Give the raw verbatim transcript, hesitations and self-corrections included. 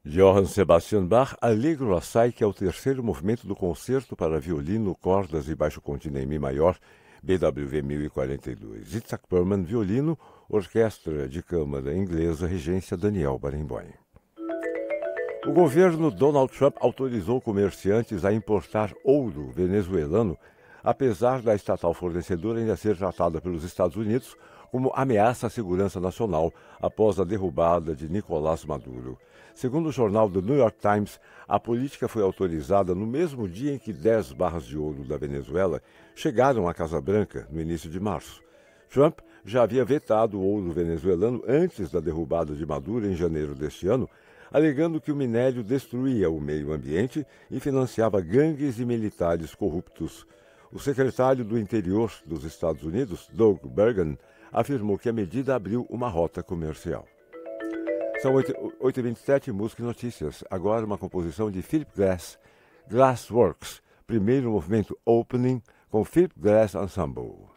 Johann Sebastian Bach, Allegro Assai, que é o terceiro movimento do concerto para violino, cordas e baixo contínuo em Mi maior, B W V mil e quarenta e dois. Itzhak Perlman, violino, orquestra de câmara inglesa, regência Daniel Barenboim. O governo Donald Trump autorizou comerciantes a importar ouro venezuelano, apesar da estatal fornecedora ainda ser tratada pelos Estados Unidos como ameaça à segurança nacional após a derrubada de Nicolás Maduro. Segundo o jornal The New York Times, a política foi autorizada no mesmo dia em que dez barras de ouro da Venezuela chegaram à Casa Branca, no início de março. Trump já havia vetado o ouro venezuelano antes da derrubada de Maduro em janeiro deste ano, alegando que o minério destruía o meio ambiente e financiava gangues e militares corruptos. O secretário do Interior dos Estados Unidos, Doug Burgum, afirmou que a medida abriu uma rota comercial. São oito e vinte e sete, música e notícias. Agora uma composição de Philip Glass, Glassworks, primeiro movimento Opening, com Philip Glass Ensemble.